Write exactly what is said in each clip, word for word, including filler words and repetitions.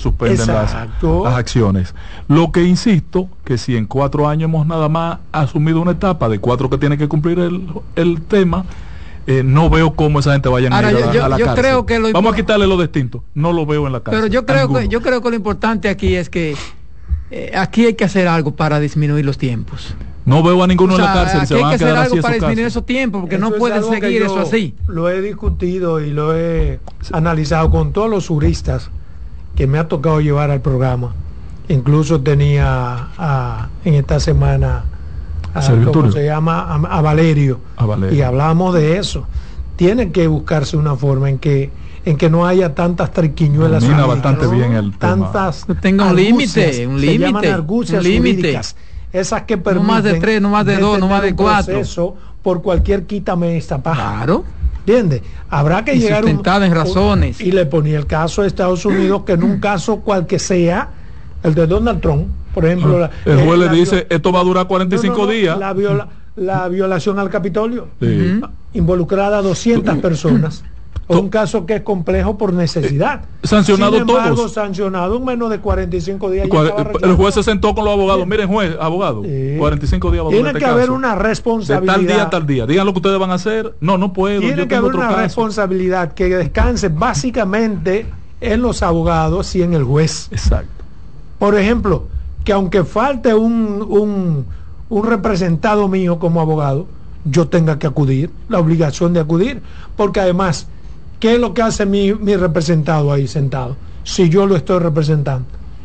suspenden las, las acciones. Lo que insisto, que si en cuatro años hemos nada más asumido una etapa de cuatro que tiene que cumplir el, el tema, eh, no veo cómo esa gente vaya a ir a, yo, a la yo cárcel. Creo que lo Vamos a quitarle lo distinto, no lo veo en la cárcel. Pero yo creo, que, yo creo que lo importante aquí es que eh, aquí hay que hacer algo para disminuir los tiempos. No veo a ninguno o sea, en la cárcel y se van a quedar así. Hay que hacer algo para disminuir esos tiempos, porque eso no pueden seguir eso así. Lo he discutido y lo he sí. analizado con todos los juristas que me ha tocado llevar al programa. Incluso tenía a, en esta semana a, ¿cómo se llama? A, a, Valerio, a Valerio. Y hablamos de eso. Tiene que buscarse una forma en que en que no haya tantas triquiñuelas. Domina bastante ¿no? bien el tantas tema. Tenga un límite, un límite, un límite. Esas que permiten no más de tres, no más de dos, no más de cuatro. Eso por cualquier quítame esta paja. Claro. ¿Entiendes? Habrá que y llegar un, en razones. Un, y le ponía el caso de Estados Unidos, que en un caso cual que sea, el de Donald Trump, por ejemplo. Ah, la, el juez eh, le dice, esto va a durar cuarenta y cinco no, no, no, días. La, viola, la violación al Capitolio. Sí. Involucrada a doscientas personas. Un caso que es complejo por necesidad. Eh, sancionado Sin embargo, todos. Sancionado en menos de cuarenta y cinco días. El juez se sentó con los abogados. Sí. Miren, juez, abogado, sí. cuarenta y cinco días. Tiene este que haber caso. una responsabilidad. De tal día a tal día. Digan lo que ustedes van a hacer. No, no puedo. Tiene yo que haber una caso. responsabilidad que descanse básicamente en los abogados y en el juez. Exacto. Por ejemplo, que aunque falte un, un, un representado mío como abogado, yo tenga que acudir, la obligación de acudir, porque además, ¿qué es lo que hace mi, mi representado ahí sentado? Si yo lo estoy representando,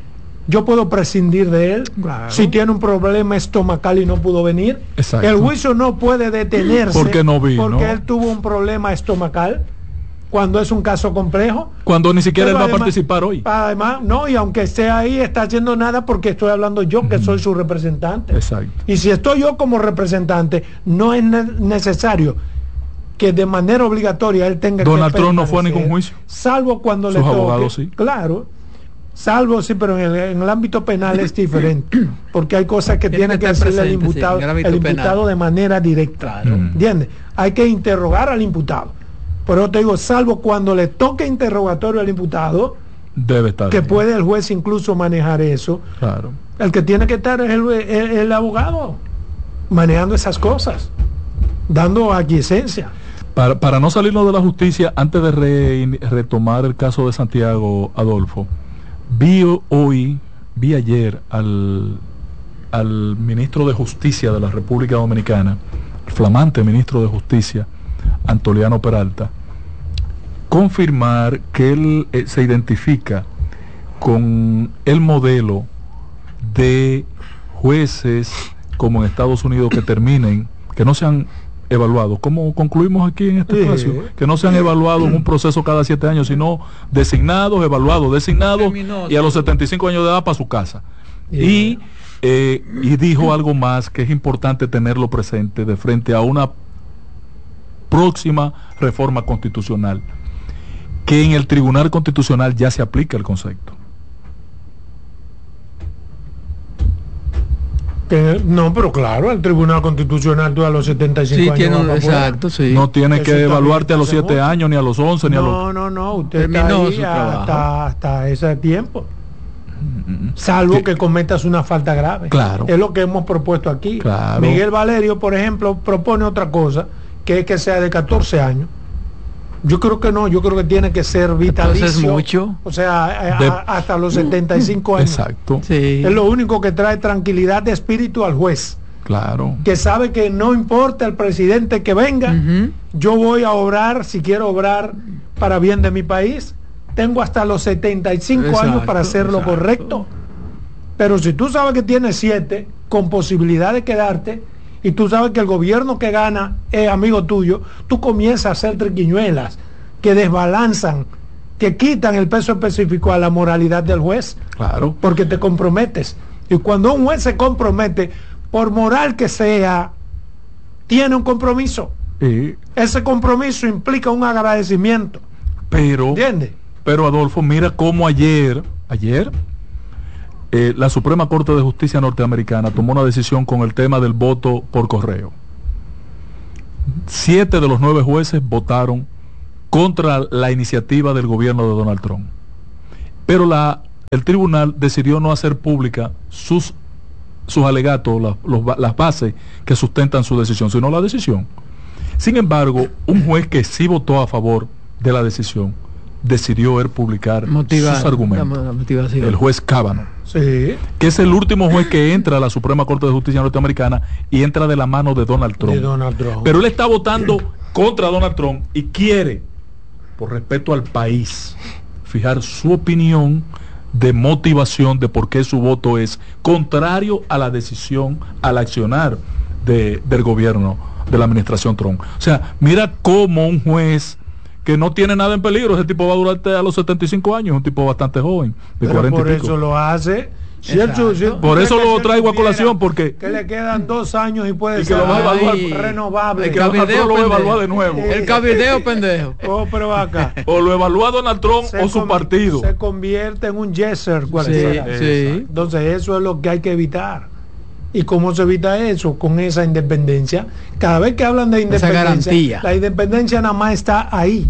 yo puedo prescindir de él. Claro. Si tiene un problema estomacal y no pudo venir, exacto. El juicio no puede detenerse porque, no vino. porque él tuvo un problema estomacal, cuando es un caso complejo, cuando ni siquiera él va además, a participar hoy. Además, no, y aunque esté ahí, está haciendo nada porque estoy hablando yo, que mm. soy su representante. Exacto. Y si estoy yo como representante, no es ne- necesario que de manera obligatoria él tenga Donald que Trump no fue a ningún juicio, salvo cuando sus le toque, abogados sí, claro, salvo sí, pero en el, en el ámbito penal es diferente, porque hay cosas que tiene que hacerle el imputado, sí, el, el imputado de manera directa, claro. ¿Entiendes? Hay que interrogar al imputado. Por eso te digo, salvo cuando le toque interrogatorio al imputado, debe estar que bien. Puede el juez incluso manejar eso. Claro. El que tiene que estar es el, el, el abogado manejando esas cosas, dando aquiescencia. Para, para no salirnos de la justicia, antes de re, retomar el caso de Santiago, Adolfo, vi hoy, vi ayer al, al ministro de Justicia de la República Dominicana, el flamante ministro de Justicia, Antoliano Peralta, confirmar que él eh, se identifica con el modelo de jueces como en Estados Unidos que terminen, que no sean evaluados, como concluimos aquí en este espacio, sí, que no sean evaluados en un proceso cada siete años, sino designados, evaluados, designados, y a los setenta y cinco años de edad para su casa. Yeah. Y, eh, y dijo algo más que es importante tenerlo presente de frente a una próxima reforma constitucional, que en el Tribunal Constitucional ya se aplica el concepto. Que, no, pero claro, el Tribunal Constitucional tú a los setenta y cinco sí, años tiene un, exacto, sí. No tiene Eso que evaluarte a los siete años, ni a los once, ni no, a los... No, no, no, usted terminó está ahí hasta, hasta ese tiempo. Salvo ¿Qué? que cometas una falta grave. Claro. Es lo que hemos propuesto aquí. Claro. Miguel Valerio, por ejemplo, propone otra cosa, que es que sea de catorce años. Yo creo que no, yo creo que tiene que ser vitalicio. Entonces es mucho. O sea, a, a, hasta los setenta y cinco años. Exacto. Sí. Es lo único que trae tranquilidad de espíritu al juez. Claro. Que sabe que no importa el presidente que venga, uh-huh. yo voy a obrar, si quiero obrar para bien de mi país, tengo hasta los setenta y cinco exacto, años para hacer lo exacto. correcto. Pero si tú sabes que tienes siete, con posibilidad de quedarte, y tú sabes que el gobierno que gana es amigo tuyo, tú comienzas a hacer triquiñuelas que desbalanzan, que quitan el peso específico a la moralidad del juez. Claro. Porque te comprometes. Y cuando un juez se compromete, por moral que sea, tiene un compromiso. Sí. Ese compromiso implica un agradecimiento. Pero, ¿entiendes? Pero Adolfo, mira cómo ayer, ayer, Eh, la Suprema Corte de Justicia norteamericana tomó una decisión con el tema del voto por correo. Siete de los nueve jueces votaron contra la iniciativa del gobierno de Donald Trump. Pero la el tribunal decidió no hacer pública sus, sus alegatos, la, los, las bases que sustentan su decisión, sino la decisión. Sin embargo, un juez que sí votó a favor de la decisión decidió él publicar Motivar, sus argumentos. La, la el juez Cábano, sí, que es el último juez que entra a la Suprema Corte de Justicia norteamericana y entra de la mano de Donald Trump. De Donald Trump. Pero él está votando contra Donald Trump y quiere, por respeto al país, fijar su opinión de motivación de por qué su voto es contrario a la decisión, al accionar de, del gobierno, de la administración Trump. O sea, mira cómo un juez que no tiene nada en peligro, ese tipo va a durar a los setenta y cinco años, un tipo bastante joven, de pero cuarenta por y pico. Eso lo hace. Cierto, cierto, por eso lo traigo a colación, porque que le quedan dos años y puede y ser que lo va a evaluar, renovable. El cabildeo lo va a evaluar de nuevo. El cabildeo pendejo. Oh, pero acá. O lo evalúa Donald Trump se o su partido. Se convierte en un yeser. Sí, sí. Entonces eso es lo que hay que evitar. ¿Y cómo se evita eso? Con esa independencia. Cada vez que hablan de independencia, la independencia nada más está ahí,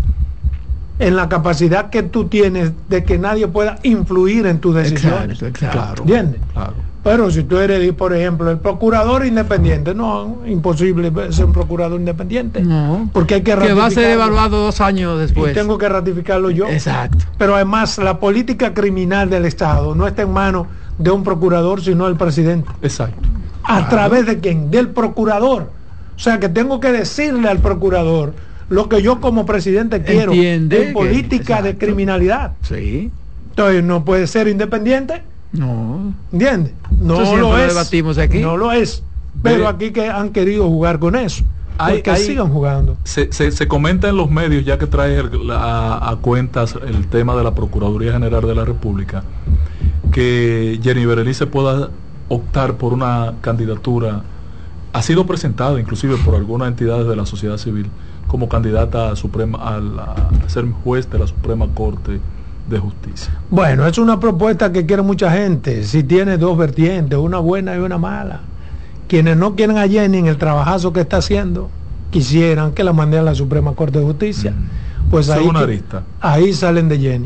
en la capacidad que tú tienes de que nadie pueda influir en tus decisiones. Exacto, claro, ¿entiendes? Claro. Pero si tú eres, por ejemplo, el procurador independiente, no, imposible ser un procurador independiente. No, porque hay que ratificarlo. Que va a ser evaluado dos años después. Y tengo que ratificarlo yo. Exacto. Pero además, la política criminal del Estado no está en manos de un procurador, sino del presidente. Exacto. ¿A claro. través de quién? Del procurador. O sea, que tengo que decirle al procurador lo que yo como presidente quiero. Entiende en política que, de criminalidad. Sí. Entonces, no puede ser independiente. No. ¿Entiendes? No lo, lo es. Debatimos aquí. No lo es. Pero aquí que han querido jugar con eso. Hay, que hay, sigan jugando. Se, se, se comenta en los medios, ya que trae el, a, a cuentas el tema de la Procuraduría General de la República, que Jenny Berenice pueda optar por una candidatura. Ha sido presentada inclusive por algunas entidades de la sociedad civil como candidata a, Suprema, a, la, a ser juez de la Suprema Corte de Justicia. Bueno, es una propuesta que quiere mucha gente. Si tiene dos vertientes, una buena y una mala. Quienes no quieren a Jenny en el trabajazo que está haciendo, quisieran que la mande a la Suprema Corte de Justicia. Mm. Pues ahí, que, ahí salen de Jenny.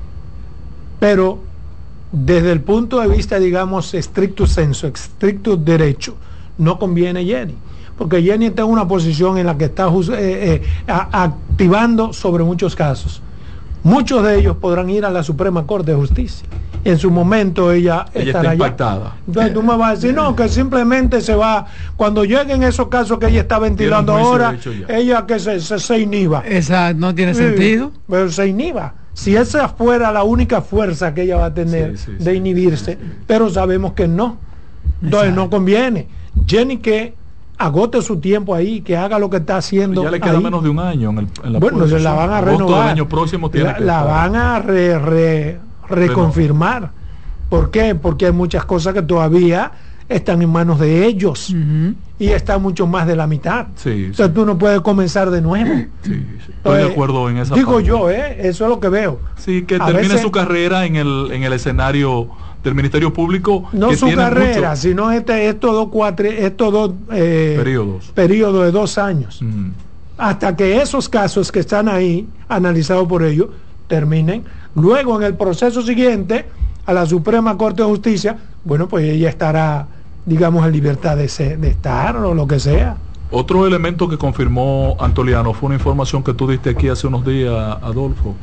Pero desde el punto de vista, digamos, estricto senso, estricto derecho, no conviene Jenny. Porque Jenny está en una posición en la que está eh, eh, a, activando sobre muchos casos. Muchos de ellos podrán ir a la Suprema Corte de Justicia. En su momento ella, ella estará está impactada. Allá. Entonces tú me vas a decir, no, que simplemente se va, cuando lleguen esos casos que ella está ventilando ahora, ella que se, se, se inhiba. Esa no tiene sí, sentido. Pero se inhiba. Si esa fuera la única fuerza que ella va a tener sí, sí, de inhibirse, sí. Pero sabemos que no. Entonces exacto. No conviene. Jenny que agote su tiempo ahí, que haga lo que está haciendo. Ya le queda ahí. menos de un año en, el, en la bueno, se la van a renovar. El año próximo tiene la, que la van a re, re, reconfirmar. ¿Por qué? Porque hay muchas cosas que todavía están en manos de ellos uh-huh. y está mucho más de la mitad. Sí, o sea, sí. Tú no puedes comenzar de nuevo. Sí, sí. Estoy eh, de acuerdo en esa digo parte. yo, ¿eh? Eso es lo que veo. Sí, que a termine veces, su carrera en el, en el escenario del Ministerio Público. No que su tiene carrera, mucho... sino este, estos dos, cuatro, estos dos eh, periodos. periodos de dos años. Mm. Hasta que esos casos que están ahí, analizados por ellos, terminen. Luego, en el proceso siguiente, a la Suprema Corte de Justicia, bueno, pues ella estará, digamos, en libertad de, ser, de estar o lo que sea. Otro elemento que confirmó Antoliano fue una información que tú diste aquí hace unos días, Adolfo.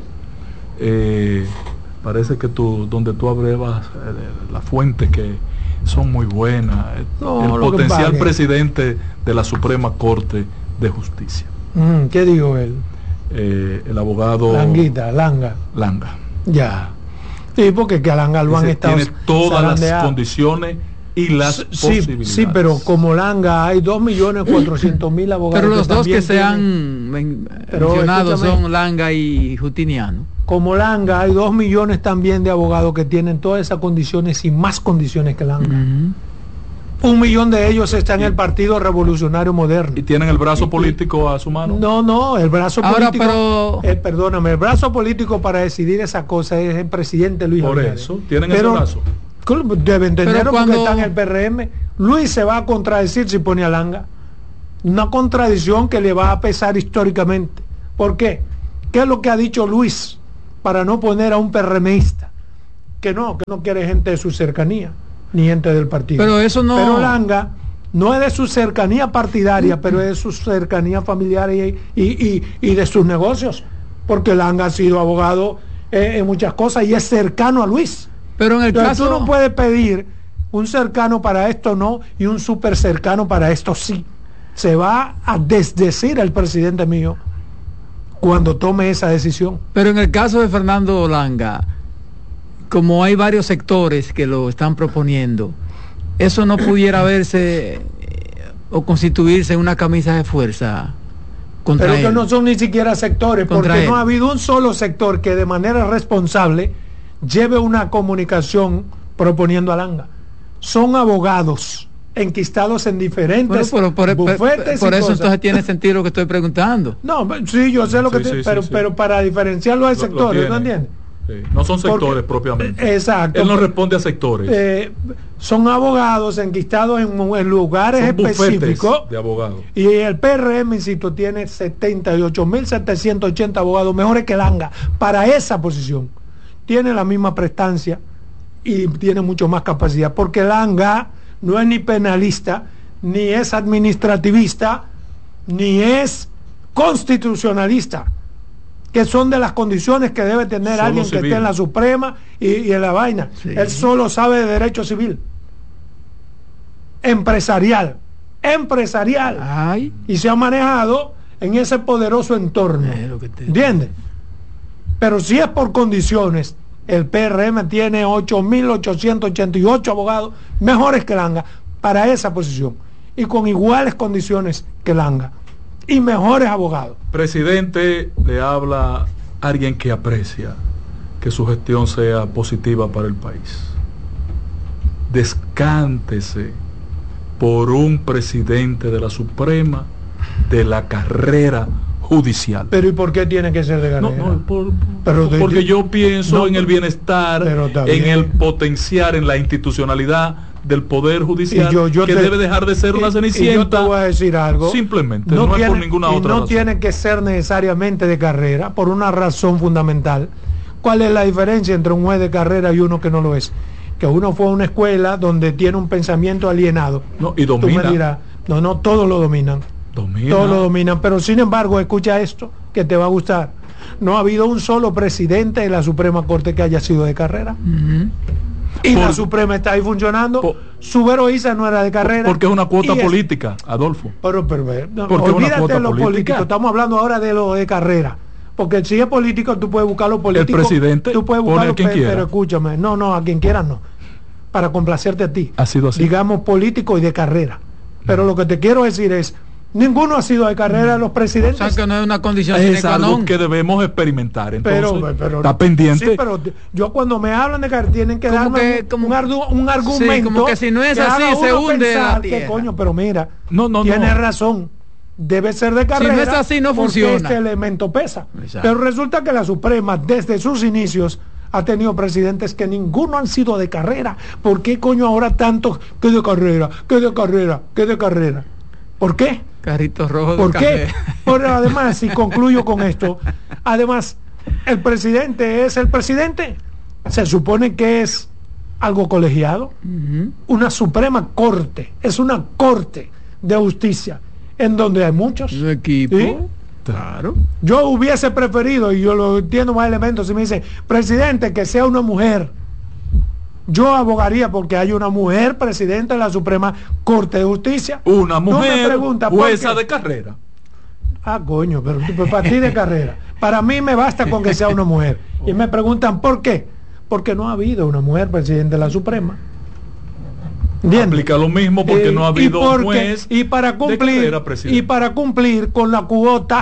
Eh, parece que tú, donde tú abrevas eh, las fuentes que son muy buenas. No, el potencial presidente de la Suprema Corte de Justicia. Mm, ¿Qué dijo él? Eh, el abogado Languita, Langa. Langa. Ya. Sí, porque que a Langa lo han Dice, estado tiene todas las condiciones y las sí, posibilidades. Sí, pero como Langa hay dos millones cuatrocientos mil abogados. Pero los que dos que se tienen, han men mencionado son Langa y Justiniano. Como Langa hay dos millones también de abogados que tienen todas esas condiciones y más condiciones que Langa. Uh-huh. Un millón de ellos está en el Partido Revolucionario Moderno. ¿Y tienen el brazo y, político a su mano? No, no, el brazo Ahora, político... Pero... Eh, perdóname, el brazo político para decidir esa cosa es el presidente Luis Por Abinader. eso, tienen pero, ese brazo. Deben tenerlo cuando... porque está en el P R M. Luis se va a contradecir si pone a Langa. Una contradicción que le va a pesar históricamente. ¿Por qué? ¿Qué es lo que ha dicho Luis para no poner a un PRMista? que no, que no quiere gente de su cercanía, ni gente del partido. Pero eso no... Pero Langa no es de su cercanía partidaria, mm-hmm. pero es de su cercanía familiar y, y, y, y de sus negocios, porque Langa ha sido abogado eh, en muchas cosas y es cercano a Luis. Pero en el Entonces, caso... tú no puedes pedir un cercano para esto no y un súper cercano para esto sí. Se va a desdecir el presidente mío cuando tome esa decisión. Pero en el caso de Fernando Langa, como hay varios sectores que lo están proponiendo, eso no pudiera verse eh, o constituirse en una camisa de fuerza contra Pero él. que no son ni siquiera sectores, Contra porque él. no ha habido un solo sector que de manera responsable lleve una comunicación proponiendo a Langa. Son abogados enquistados en diferentes bueno, por, por, bufetes por, por y eso cosas. Entonces tiene sentido lo que estoy preguntando. No, sí, yo sé lo que sí, te, sí, pero, sí, sí. pero para diferenciarlo de sectores, ¿no entiendes? Sí. No son sectores Porque, propiamente. Exacto. Él no responde a sectores. Eh, son abogados enquistados en, en lugares son específicos de abogados. Y el P R M, insisto, tiene setenta y ocho mil setecientos ochenta abogados mejores que Langa para esa posición. Tiene la misma prestancia y tiene mucho más capacidad, porque Langa no es ni penalista, ni es administrativista, ni es constitucionalista, que son de las condiciones que debe tener Solo alguien civil. que esté en la Suprema y, y en la vaina. Sí. Él solo sabe de derecho civil, empresarial, empresarial, Ay. y se ha manejado en ese poderoso entorno. Eh, lo que te... ¿Entiendes? Pero si es por condiciones, el P R M tiene ocho mil ochocientos ochenta y ocho abogados mejores que Langa para esa posición y con iguales condiciones que Langa y mejores abogados. Presidente, le habla alguien que aprecia que su gestión sea positiva para el país. Descántese por un presidente de la Suprema de la carrera judicial. Pero ¿y por qué tiene que ser de No, carrera? no, por- Pero de- porque yo pienso no, en el bienestar, pero está en bien. el potenciar, en la institucionalidad del Poder Judicial, Y yo- yo que te- debe dejar de ser y- una y yo te cenicienta. voy a decir algo. Simplemente, no, es por ninguna y otra no razón. tiene que ser necesariamente de carrera, por una razón fundamental. ¿Cuál es la diferencia entre un juez de carrera y uno que no lo es? Que uno fue a una escuela donde tiene un pensamiento alienado. No, y Tú domina. me dirás, no, no, todos lo dominan. Domina. Todos lo dominan, pero sin embargo, escucha esto, que te va a gustar. No ha habido un solo presidente de la Suprema Corte que haya sido de carrera. Uh-huh. Y Por- la Suprema está ahí funcionando. por- Subero Isa no era de carrera. Porque es una cuota Y es- política, Adolfo. Pero, pero, eh, no, Porque es una olvídate cuota de lo política. político, estamos hablando ahora de lo de carrera. Porque si es político, tú puedes buscar lo político. presidente tú puedes pone buscarlo, a quien pe- quiera. pero escúchame, no, no, a quien quieras no. Para complacerte a ti. Ha sido así. Digamos político y de carrera. Pero lo que te quiero decir es, ninguno ha sido de carrera de los O presidentes. sea que no es una condición sine Es qua algo non. que debemos experimentar. Entonces, pero, pero está pendiente. Sí, pero yo cuando me hablan de carrera tienen que Como darme que- un, como- un, ardu- un argumento. Sí, como que si no es que así, haga se uno hunde la pensar que, tierra. coño, pero mira, No, no, tienes no. razón. Debe ser de carrera. no es así, no porque funciona. Este elemento pesa. Exacto. Pero resulta que la Suprema, desde sus inicios, ha tenido presidentes que ninguno han sido de carrera. ¿Por qué coño ahora tantos que de carrera, que de carrera, que de carrera? ¿Por qué? Carritos rojos de ¿Por qué? café. Pero además, y concluyo con esto, además, el presidente es el presidente. Se supone que es algo colegiado, Uh-huh. una Suprema Corte, es una corte de justicia, en donde hay muchos. Un equipo. ¿Sí? Claro. Yo hubiese preferido, y yo lo entiendo más elementos, si me dice, presidente, que sea una mujer. Yo abogaría porque hay una mujer presidenta de la Suprema Corte de Justicia. Una No me mujer pregunta por jueza qué. de carrera. Ah, coño, pero, pero para ti de carrera. Para mí me basta con que sea una mujer. Y me preguntan, ¿por qué? Porque no ha habido una mujer presidente de la Suprema. ¿Entiendes? Aplica lo mismo porque Eh, no ha y habido porque- un juez y para de cumplir carrera, presidente. y para cumplir con la cuota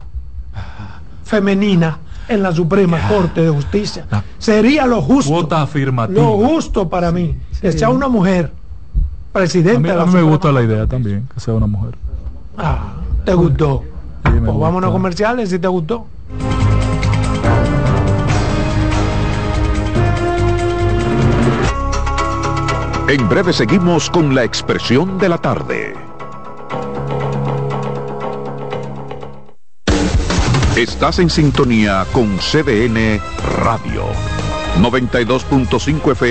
femenina en la Suprema Corte de Justicia. La Sería lo justo. cuota afirmativa. Lo justo para mí. Que sea una mujer presidente A mí, de la a mí me Suprema gusta la Corte. idea también, que sea una mujer. Ah, ¿te gustó? Sí, me Pues gusta. vámonos a comerciales si te gustó. En breve seguimos con la expresión de la tarde. Estás en sintonía con C D N Radio. noventa y dos punto cinco F M.